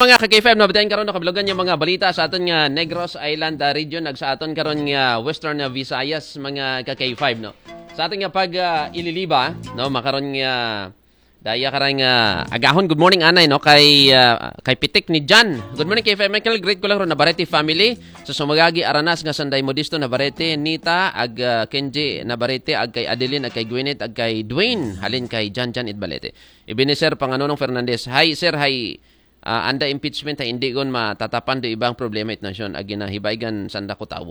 mga ka-K5 na bitayin karon nakabilogan yung mga balita sa aton nga Negros Island region ag sa aton karon nga Western Visayas mga ka-K5 no. Sa aton nga pag ililiba no makaron nga daya karang agahon. Good morning anay no kay Pitik ni Jan. Good morning K5 Michael, great ko lang ron Navarrete family sa sumagagi aranas nga Sanday Modisto Navarrete Nita ag Kenji Navarrete ag kay Adeline ag kay Gwyneth ag kay Dwayne halin kay Jan Idbalete. Ebenezer Panganonong Fernandez. Hi sir, hi. Anda impeachment ay hindi gon matatapan do ibang problema it nasyon ag ginahibaigan sanda ko tawo.